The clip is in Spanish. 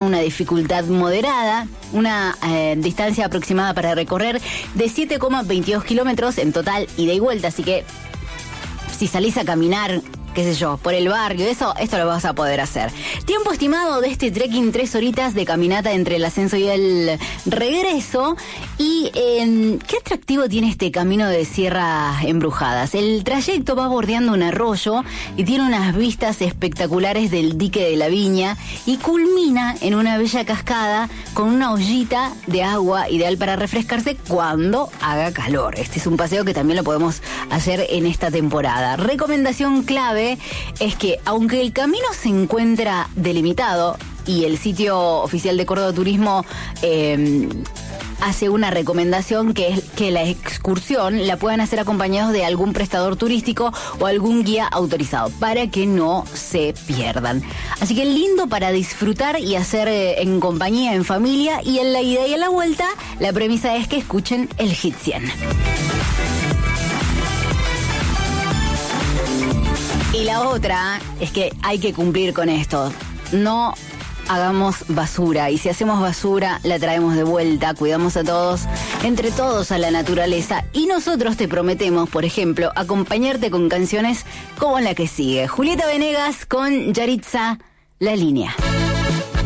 una dificultad moderada, una distancia aproximada para recorrer de 7,22 kilómetros en total ida y vuelta, así que si salís a caminar, qué sé yo, por el barrio, esto lo vas a poder hacer. Tiempo estimado de este trekking, 3 horitas de caminata entre el ascenso y el regreso. Y qué atractivo tiene este camino de Sierras Embrujadas. El trayecto va bordeando un arroyo y tiene unas vistas espectaculares del dique de la Viña y culmina en una bella cascada con una ollita de agua ideal para refrescarse cuando haga calor. Este es un paseo que también lo podemos hacer en esta temporada. Recomendación clave es que aunque el camino se encuentra delimitado y el sitio oficial de Córdoba Turismo hace una recomendación que es que la excursión la puedan hacer acompañados de algún prestador turístico o algún guía autorizado para que no se pierdan. Así que lindo para disfrutar y hacer en compañía, en familia, y en la ida y en la vuelta la premisa es que escuchen el Hit 100. Y la otra es que hay que cumplir con esto. No hagamos basura, y si hacemos basura la traemos de vuelta. Cuidamos a todos, entre todos, a la naturaleza, y nosotros te prometemos, por ejemplo, acompañarte con canciones como la que sigue. Julieta Venegas con Yaritza, La Línea.